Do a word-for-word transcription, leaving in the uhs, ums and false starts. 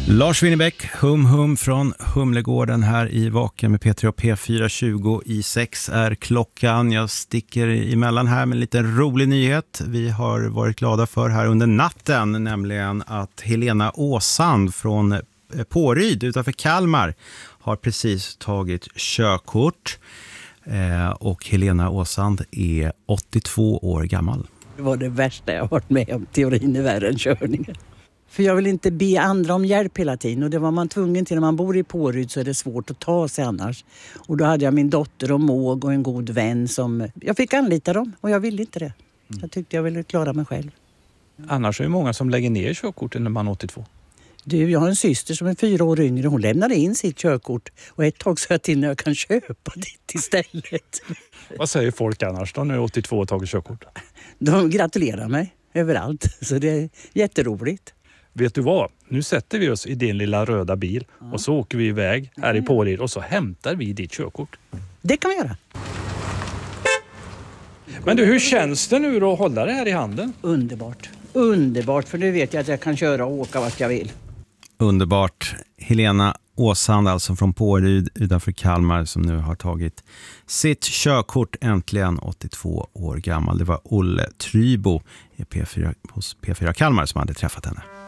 Lars Winnerbäck, hum hum från Humlegården här i Vaken med P tre och P fyra. Tjugo i sex är klockan. Jag sticker emellan här med en liten rolig nyhet vi har varit glada för här under natten, nämligen att Helena Åsand från Påryd utanför Kalmar har precis tagit körkort. Eh, och Helena Åsand är åttiotvå år gammal. Det var det värsta jag har varit med om. Teorin är värre än körningen. För jag vill inte be andra om hjälp hela tiden. Och det var man tvungen till. När man bor i Påryd så är det svårt att ta sig annars. Och då hade jag min dotter och måg och en god vän som... Jag fick anlita dem och jag ville inte det. Jag tyckte jag ville klara mig själv. Annars är det många som lägger ner körkorten när man är åttiotvå. Du, jag har en syster som är fyra år yngre. Hon lämnade in sitt körkort. Och ett tag sa jag till när jag kan köpa det istället. Vad säger folk annars då när du är åttiotvå och tagit körkort? De gratulerar mig överallt. Så det är jätteroligt. Vet du vad? Nu sätter vi oss i din lilla röda bil ja. och så åker vi iväg här i Påryd och så hämtar vi ditt körkort. Det kan vi göra. Men du, hur känns det nu då att hålla det här i handen? Underbart. Underbart, för nu vet jag att jag kan köra och åka vart jag vill. Underbart. Helena Åsand alltså från Påryd utanför Kalmar som nu har tagit sitt körkort, äntligen, åttiotvå år gammal. Det var Olle Trybo i P fyra, hos P fyra Kalmar som hade träffat henne.